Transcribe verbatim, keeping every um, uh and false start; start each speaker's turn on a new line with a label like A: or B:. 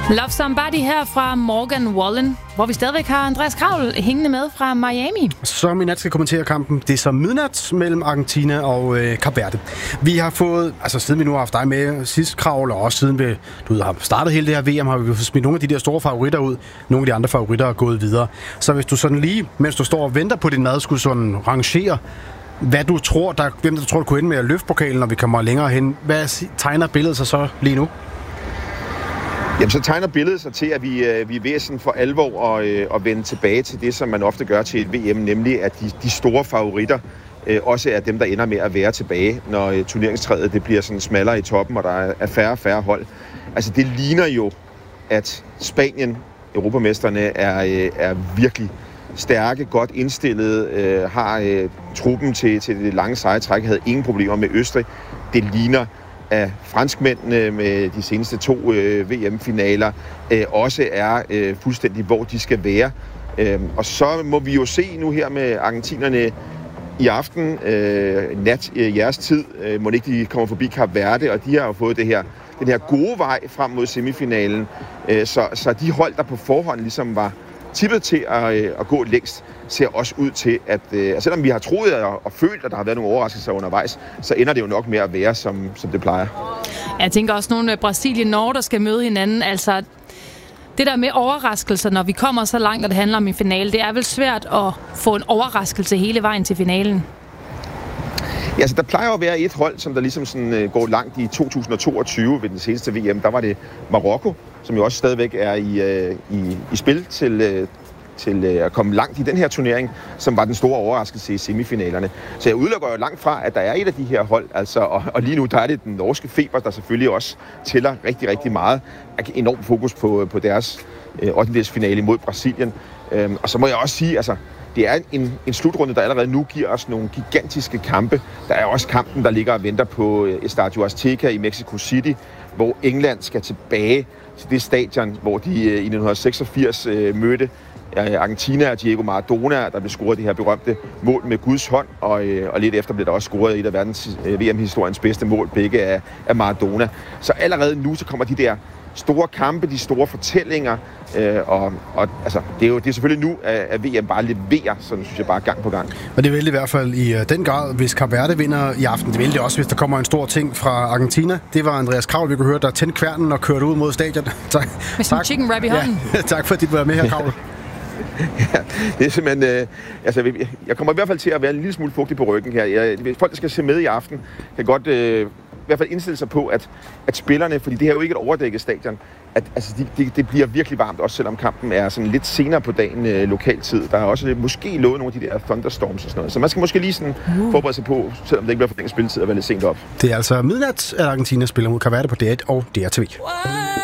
A: Love Somebody her fra Morgan Wallen, hvor vi stadigvæk har Andreas Kraul hængende med fra Miami.
B: Som i nat skal kommentere kampen. Det er så midnat mellem Argentina og øh, Kap Verde. Vi har fået, altså siden vi nu har haft dig med sidst, Kraul, og også siden vi du ved, har startet hele det her V M, har vi smidt nogle af de der store favoritter ud. Nogle af de andre favoritter er gået videre. Så hvis du sådan lige, mens du står og venter på din mad, skulle sådan rangere, hvad du tror, der, hvem du tror, du kunne ende med at løfte pokalen, når vi kommer længere hen. Hvad tegner billedet sig så lige nu?
C: Jamen, så tegner billedet sig til, at vi, øh, vi er ved sådan for alvor at, øh, at vende tilbage til det, som man ofte gør til et V M, nemlig at de, de store favoritter øh, også er dem, der ender med at være tilbage, når øh, turneringstræet det bliver sådan smallere i toppen, og der er, er færre og færre hold. Altså, det ligner jo, at Spanien, europamesterne, er, øh, er virkelig stærke, godt indstillede, øh, har øh, truppen til, til det lange seje træk, havde ingen problemer med Østrig. Det ligner, at franskmændene med de seneste to øh, V M-finaler øh, også er øh, fuldstændig, hvor de skal være. Øh, og så må vi jo se nu her med argentinerne i aften, øh, nat øh, jeres tid, øh, må ikke de kommer forbi Kap Verde, og de har jo fået det her, den her gode vej frem mod semifinalen. Øh, så, så de hold, der på forhånd ligesom var tippet til at, øh, at gå længst, ser også ud til, at øh, selvom vi har troet og, og følt, at der har været nogle overraskelser undervejs, så ender det jo nok med at være, som, som det plejer.
A: Jeg tænker også nogle Brasilien-Norge, der skal møde hinanden. Altså, det der med overraskelser, når vi kommer så langt, og det handler om en finale, det er vel svært at få en overraskelse hele vejen til finalen?
C: Ja, altså der plejer at være et hold, som der ligesom sådan, øh, går langt i to tusind toogtyve ved den seneste V M. Der var det Marokko, som jo også stadigvæk er i, øh, i, i spil til, øh, til øh, at komme langt i den her turnering, som var den store overraskelse i semifinalerne. Så jeg udelukker jo langt fra, at der er et af de her hold, altså, og, og lige nu der er det den norske Feber, der selvfølgelig også tæller rigtig, rigtig meget. Enormt fokus på, på deres øh, ottendedelsfinale mod Brasilien. Øhm, og så må jeg også sige, altså, det er en, en slutrunde, der allerede nu giver os nogle gigantiske kampe. Der er også kampen, der ligger og venter på Estadio Azteca i Mexico City, hvor England skal tilbage til det stadion, hvor de i nitten seksogfirs øh, mødte Argentina og Diego Maradona, der blev scoret det her berømte mål med Guds hånd, og, øh, og lidt efter blev der også scoret et af verdens øh, V M-historiens bedste mål, begge af, af Maradona. Så allerede nu så kommer de der store kampe, de store fortællinger, øh, og, og altså, det, er jo, det er selvfølgelig nu, at, at V M bare leverer, sådan synes jeg bare gang på gang.
B: Og det vil det i hvert fald i uh, den grad, hvis Kap Verde vinder i aften. Det vil det også, hvis der kommer en stor ting fra Argentina. Det var Andreas Kraul, vi kunne høre, der tændte kværnen og kørte ud mod stadion. tak.
A: Med sin chicken wrap i hånden.
B: Ja, tak for, at dit var med her, Kraul.
C: Ja, det er simpelthen, øh, altså, jeg kommer i hvert fald til at være en lille smule fugtig på ryggen her. Jeg, folk, der skal se med i aften, kan godt øh, i hvert fald indstille sig på, at, at spillerne, fordi det her er jo ikke et overdækket stadion, at altså, de, de, det bliver virkelig varmt, også selvom kampen er sådan lidt senere på dagen øh, lokaltid. Der er også lidt, måske lovet nogle af de der thunderstorms og sådan noget. Så man skal måske lige sådan uh. forberede sig på, selvom det ikke bliver for længe spilletid, at være lidt sent op.
B: Det er altså midnat, at Argentina spiller mod Kap Verde på D et og D R T V.